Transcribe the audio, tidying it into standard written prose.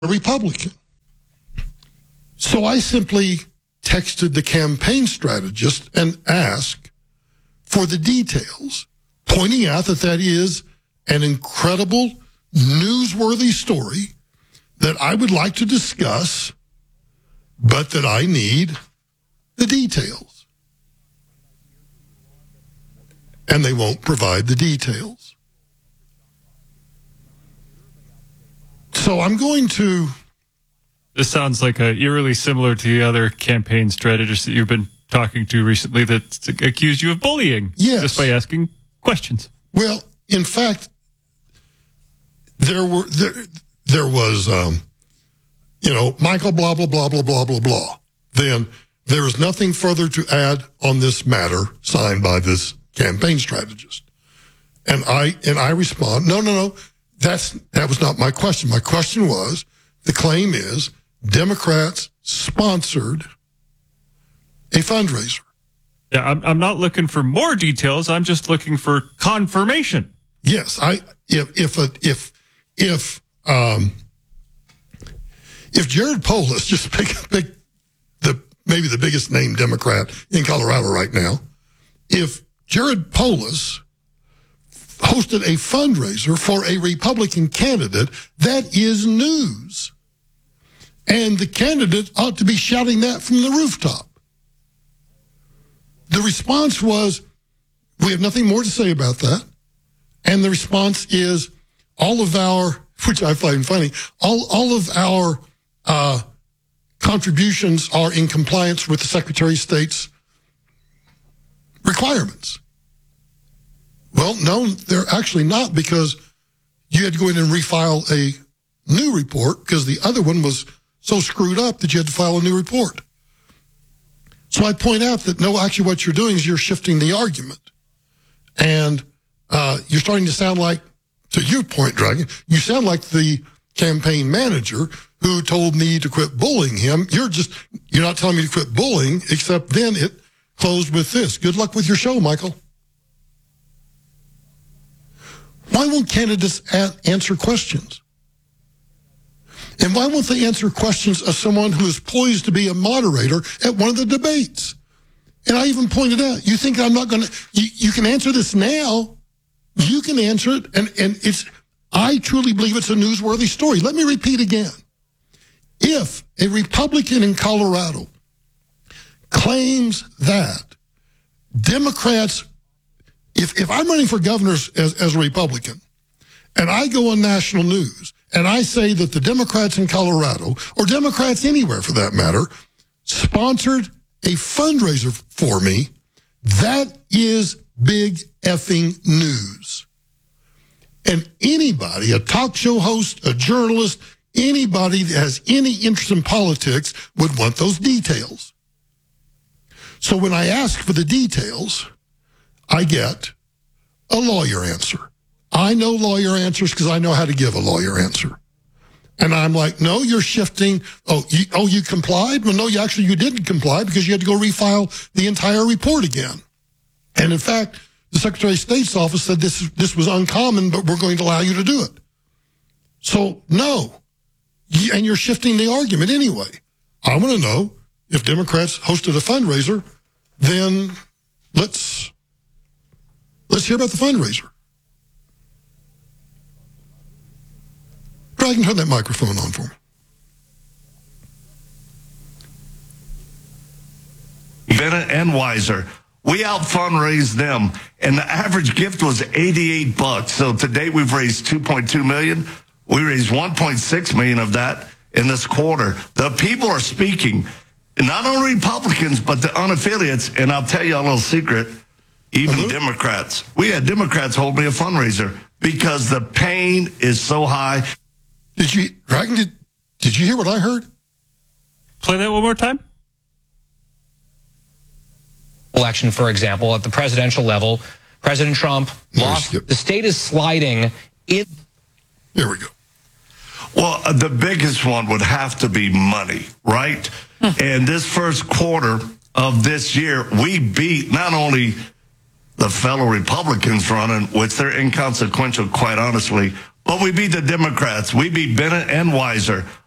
a Republican. So I simply texted the campaign strategist and asked for the details, pointing out that that is an incredible, newsworthy story that I would like to discuss, but that I need the details. And they won't provide the details. So I'm going to... This sounds like eerily similar to the other campaign strategists that you've been talking to recently that accused you of bullying. Yes. Just by asking questions. Well, in fact, there was Michael blah, blah, blah, blah, blah, blah, blah. Then there is nothing further to add on this matter signed by this campaign strategist. And I respond, no, that was not my question. My question was, the claim is Democrats sponsored a fundraiser. Yeah, I'm not looking for more details. I'm just looking for confirmation. Yes, if Jared Polis, just pick maybe the biggest named Democrat in Colorado right now, if Jared Polis hosted a fundraiser for a Republican candidate, that is news. And the candidate ought to be shouting that from the rooftop. The response was, we have nothing more to say about that. And the response is, all of our, which I find funny, all of our contributions are in compliance with the Secretary of State's requirements. Well, no, they're actually not, because you had to go in and refile a new report because the other one was so screwed up that you had to file a new report. So I point out that, no, actually what you're doing is you're shifting the argument. And you're starting to sound like, to your point, Dragon, you sound like the campaign manager who told me to quit bullying him. You're not telling me to quit bullying, except then it closed with this. Good luck with your show, Michael. Why won't candidates answer questions? And why won't they answer questions of someone who is poised to be a moderator at one of the debates? And I even pointed out, you think I'm not going to, you can answer this now. You can answer it. And I truly believe it's a newsworthy story. Let me repeat again. If a Republican in Colorado claims that Democrats, if I'm running for governor as a Republican, and I go on national news, and I say that the Democrats in Colorado, or Democrats anywhere for that matter, sponsored a fundraiser for me, that is big effing news. And anybody, a talk show host, a journalist, anybody that has any interest in politics would want those details. So when I ask for the details, I get a lawyer answer. I know lawyer answers because I know how to give a lawyer answer. And I'm like, no, you're shifting. You complied? Well, no, you didn't comply because you had to go refile the entire report again. And in fact, the Secretary of State's office said this was uncommon, but we're going to allow you to do it. So, no. And you're shifting the argument anyway. I want to know if Democrats hosted a fundraiser, then let's hear about the fundraiser. Dragon, turn that microphone on for me. Bennett and Weiser, we out fundraised them, and the average gift was $88. So to date, we've raised $2.2 million. We raised $1.6 million of that in this quarter. The people are speaking, not only Republicans, but the unaffiliates. And I'll tell you a little secret, even Democrats. We had Democrats hold me a fundraiser because the pain is so high. Did you hear what I heard? Play that one more time. Election, for example, at the presidential level, President Trump lost. The state is sliding. There we go. Well, the biggest one would have to be money, right? And this first quarter of this year, we beat not only the fellow Republicans running, which they're inconsequential, quite honestly, but we beat the Democrats. We beat Bennett and Weiser.